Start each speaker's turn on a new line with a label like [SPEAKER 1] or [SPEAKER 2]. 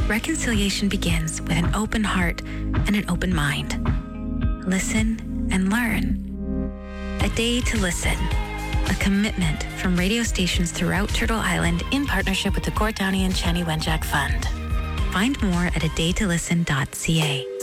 [SPEAKER 1] Reconciliation begins with an open heart and an open mind. Listen and learn. A Day to Listen, a commitment from radio stations throughout Turtle Island in partnership with the Gord Downie and Chani Wenjack Fund. Find more at adaytolisten.ca.